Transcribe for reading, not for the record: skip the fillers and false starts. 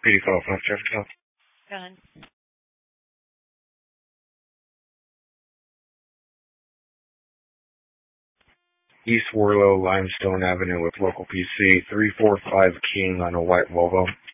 PD505 traffic stop. Gun. East Warlow, Limestone Avenue with local PC 345 King on a white Volvo.